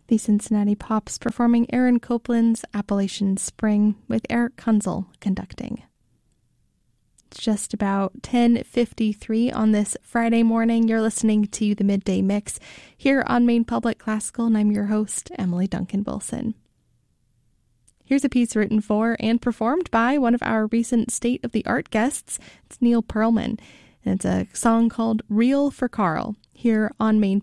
The Cincinnati Pops performing Aaron Copland's Appalachian Spring with Eric Kunzel conducting. It's just about 10:53 on this Friday morning. You're listening to the Midday Mix here on Maine Public Classical, and I'm your host, Emily Duncan Wilson. Here's a piece written for and performed by one of our recent State of the Art guests. It's Neil Pearlman, and it's a song called Reel for Carl here on Maine